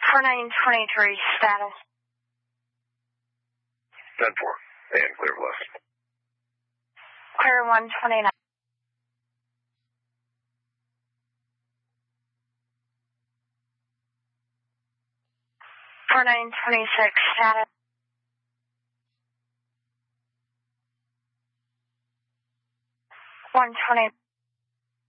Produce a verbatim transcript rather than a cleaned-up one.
four nine twenty-three, status. ten four, and clear blessed. Clear one twenty-nine. four nine twenty-six, status. one twenty.